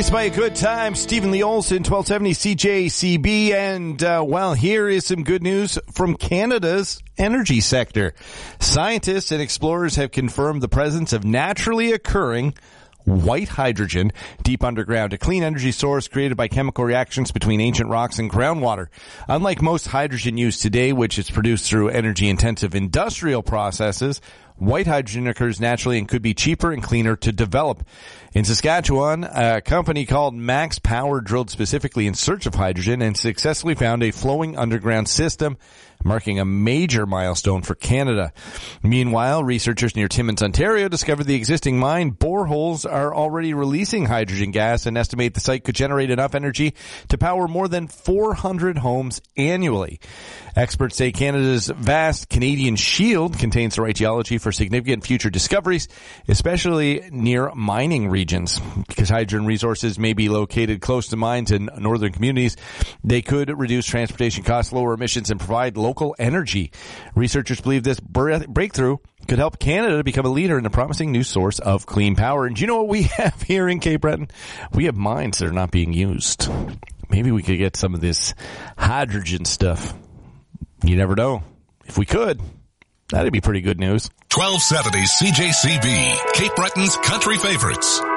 Raised by a good time, Stephen Lee Olson, 1270 CJCB. And, here is some good news from Canada's energy sector. Scientists and explorers have confirmed the presence of naturally occurring white hydrogen deep underground, a clean energy source created by chemical reactions between ancient rocks and groundwater. Unlike most hydrogen used today, which is produced through energy-intensive industrial processes, white hydrogen occurs naturally and could be cheaper and cleaner to develop. In Saskatchewan, a company called Max Power drilled specifically in search of hydrogen and successfully found a flowing underground system, marking a major milestone for Canada. Meanwhile, researchers near Timmins, Ontario discovered the existing mine boreholes are already releasing hydrogen gas and estimate the site could generate enough energy to power more than 400 homes annually. Experts say Canada's vast Canadian Shield contains the right geology for significant future discoveries, especially near mining regions. Because hydrogen resources may be located close to mines in northern communities, they could reduce transportation costs, lower emissions, and provide local energy. Researchers believe this breakthrough could help Canada become a leader in a promising new source of clean power. And do you know what we have here in Cape Breton? We have mines that are not being used. Maybe we could get some of this hydrogen stuff. You never know. If we could, that'd be pretty good news. 1270 CJCB, Cape Breton's country favorites.